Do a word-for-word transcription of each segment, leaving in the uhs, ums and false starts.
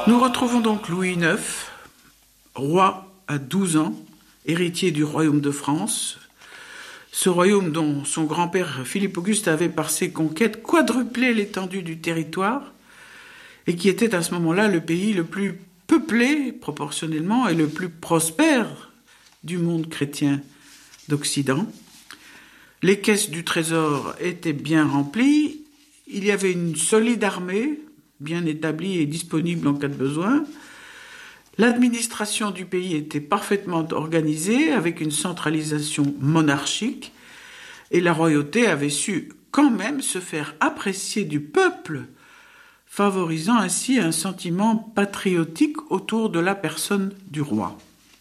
Nous retrouvons donc Louis neuf, roi à douze ans, héritier du royaume de France. Ce royaume dont son grand-père Philippe Auguste avait par ses conquêtes quadruplé l'étendue du territoire et qui était à ce moment-là le pays le plus peuplé proportionnellement et le plus prospère du monde chrétien d'Occident. Les caisses du trésor étaient bien remplies, il y avait une solide armée, bien établie et disponible en cas de besoin. L'administration du pays était parfaitement organisée, avec une centralisation monarchique, et la royauté avait su quand même se faire apprécier du peuple, favorisant ainsi un sentiment patriotique autour de la personne du roi.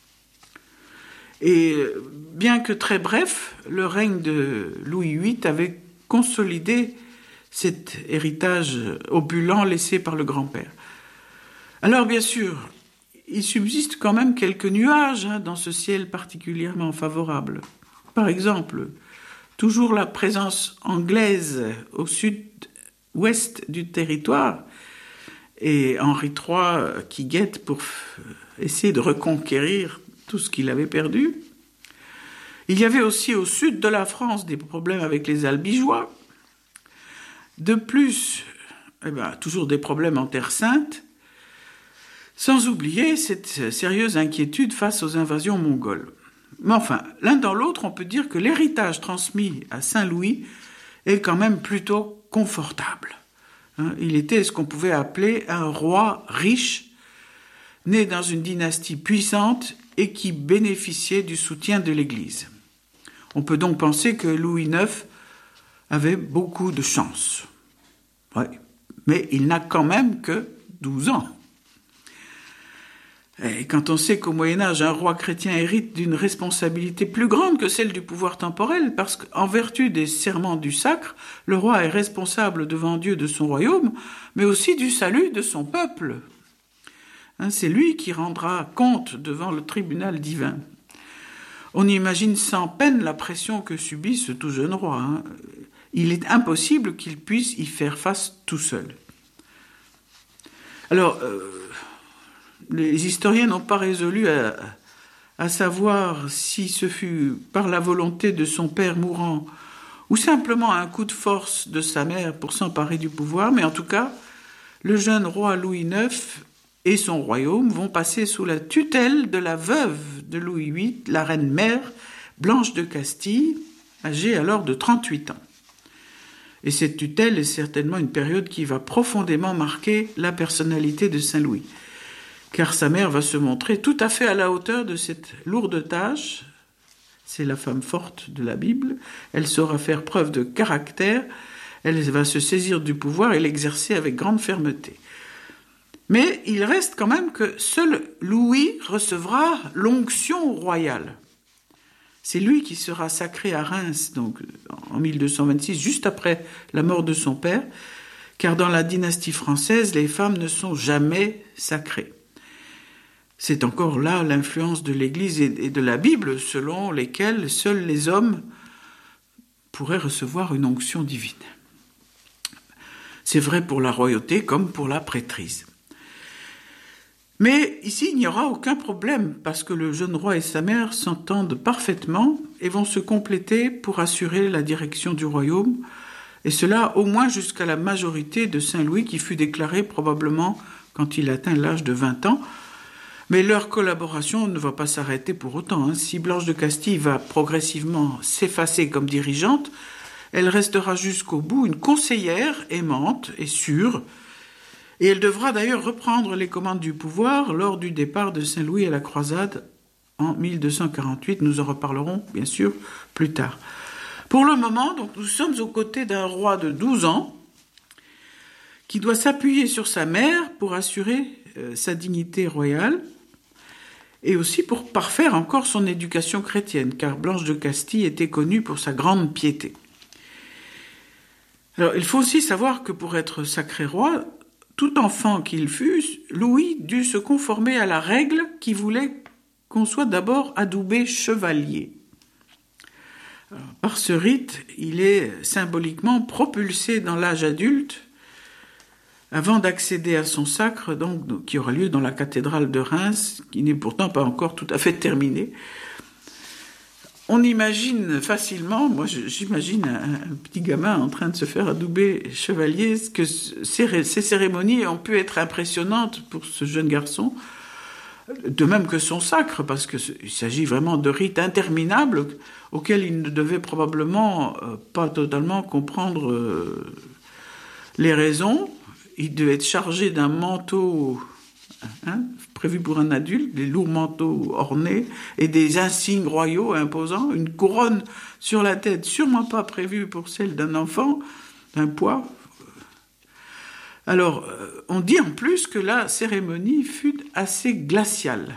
Et bien que très bref, le règne de Louis huit avait consolidé cet héritage opulent laissé par le grand-père. Alors bien sûr, il subsiste quand même quelques nuages hein, dans ce ciel particulièrement favorable. Par exemple, toujours la présence anglaise au sud-ouest du territoire et Henri trois qui guette pour essayer de reconquérir tout ce qu'il avait perdu. Il y avait aussi au sud de la France des problèmes avec les Albigeois. De plus, eh ben, toujours des problèmes en Terre Sainte, sans oublier cette sérieuse inquiétude face aux invasions mongoles. Mais enfin, l'un dans l'autre, on peut dire que l'héritage transmis à Saint-Louis est quand même plutôt confortable. Il était ce qu'on pouvait appeler un roi riche, né dans une dynastie puissante et qui bénéficiait du soutien de l'Église. On peut donc penser que Louis neuf avait beaucoup de chance. Ouais, mais il n'a quand même que douze ans. Et quand on sait qu'au Moyen-Âge, un roi chrétien hérite d'une responsabilité plus grande que celle du pouvoir temporel, parce qu'en vertu des serments du sacre, le roi est responsable devant Dieu de son royaume, mais aussi du salut de son peuple. Hein, c'est lui qui rendra compte devant le tribunal divin. On imagine sans peine la pression que subit ce tout jeune roi. Hein. Il est impossible qu'il puisse y faire face tout seul. Alors, euh, les historiens n'ont pas résolu à, à savoir si ce fut par la volonté de son père mourant ou simplement un coup de force de sa mère pour s'emparer du pouvoir, mais en tout cas, le jeune roi Louis neuf et son royaume vont passer sous la tutelle de la veuve de Louis huit, la reine-mère Blanche de Castille, âgée alors de trente-huit ans. Et cette tutelle est certainement une période qui va profondément marquer la personnalité de Saint-Louis, car sa mère va se montrer tout à fait à la hauteur de cette lourde tâche. C'est la femme forte de la Bible, elle saura faire preuve de caractère, elle va se saisir du pouvoir et l'exercer avec grande fermeté. Mais il reste quand même que seul Louis recevra l'onction royale. C'est lui qui sera sacré à Reims, donc en mille deux cent vingt-six, juste après la mort de son père, car dans la dynastie française, les femmes ne sont jamais sacrées. C'est encore là l'influence de l'Église et de la Bible, selon lesquelles seuls les hommes pourraient recevoir une onction divine. C'est vrai pour la royauté comme pour la prêtrise. Mais ici, il n'y aura aucun problème, parce que le jeune roi et sa mère s'entendent parfaitement et vont se compléter pour assurer la direction du royaume, et cela au moins jusqu'à la majorité de Saint-Louis, qui fut déclarée probablement quand il atteint l'âge de vingt ans. Mais leur collaboration ne va pas s'arrêter pour autant. Hein. Si Blanche de Castille va progressivement s'effacer comme dirigeante, elle restera jusqu'au bout une conseillère aimante et sûre, et elle devra d'ailleurs reprendre les commandes du pouvoir lors du départ de Saint-Louis à la croisade en mille deux cent quarante-huit. Nous en reparlerons bien sûr plus tard. Pour le moment, donc, nous sommes aux côtés d'un roi de douze ans qui doit s'appuyer sur sa mère pour assurer euh, sa dignité royale et aussi pour parfaire encore son éducation chrétienne, car Blanche de Castille était connue pour sa grande piété. Alors, il faut aussi savoir que pour être sacré roi, tout enfant qu'il fût, Louis dut se conformer à la règle qui voulait qu'on soit d'abord adoubé chevalier. Alors, par ce rite, il est symboliquement propulsé dans l'âge adulte avant d'accéder à son sacre, donc, qui aura lieu dans la cathédrale de Reims, qui n'est pourtant pas encore tout à fait terminée. On imagine facilement, moi j'imagine un, un petit gamin en train de se faire adouber chevalier, que ces, ces cérémonies ont pu être impressionnantes pour ce jeune garçon, de même que son sacre, parce qu'il s'agit vraiment de rites interminables auxquels il ne devait probablement euh, pas totalement comprendre euh, les raisons. Il devait être chargé d'un manteau hein, prévu pour un adulte, des lourds manteaux ornés et des insignes royaux imposants, une couronne sur la tête, sûrement pas prévue pour celle d'un enfant, d'un poids. Alors, on dit en plus que la cérémonie fut assez glaciale.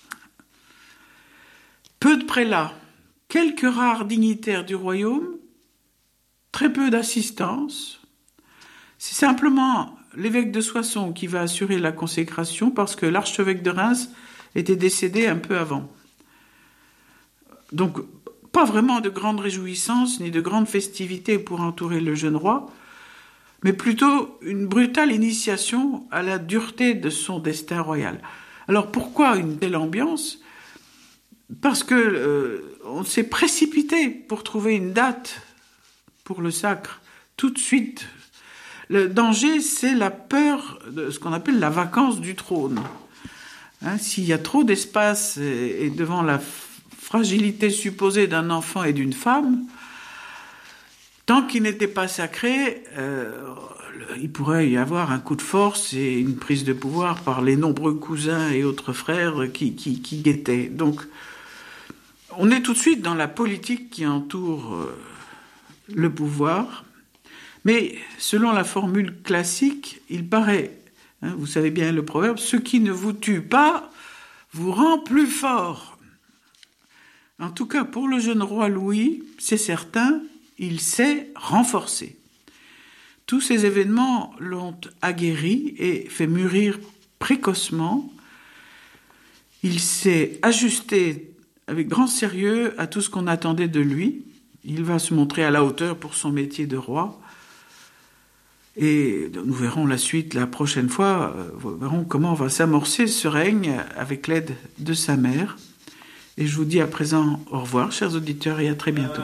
Peu de prélats, quelques rares dignitaires du royaume, très peu d'assistance. C'est simplement l'évêque de Soissons qui va assurer la consécration parce que l'archevêque de Reims était décédé un peu avant. Donc, pas vraiment de grandes réjouissances ni de grandes festivités pour entourer le jeune roi, mais plutôt une brutale initiation à la dureté de son destin royal. Alors pourquoi une telle ambiance ? Parce que euh, on s'est précipité pour trouver une date pour le sacre tout de suite. Le danger, c'est la peur de ce qu'on appelle la vacance du trône. Hein, s'il y a trop d'espace et, et devant la fragilité supposée d'un enfant et d'une femme, tant qu'il n'était pas sacré, euh, il pourrait y avoir un coup de force et une prise de pouvoir par les nombreux cousins et autres frères qui, qui, qui guettaient. Donc, on est tout de suite dans la politique qui entoure euh, le pouvoir. Mais selon la formule classique, il paraît, hein, vous savez bien le proverbe, « ce qui ne vous tue pas vous rend plus fort ». En tout cas, pour le jeune roi Louis, c'est certain, il s'est renforcé. Tous ces événements l'ont aguerri et fait mûrir précocement. Il s'est ajusté avec grand sérieux à tout ce qu'on attendait de lui. Il va se montrer à la hauteur pour son métier de roi. Et nous verrons la suite la prochaine fois, nous verrons comment va s'amorcer ce règne avec l'aide de sa mère. Et je vous dis à présent au revoir, chers auditeurs, et à très bientôt.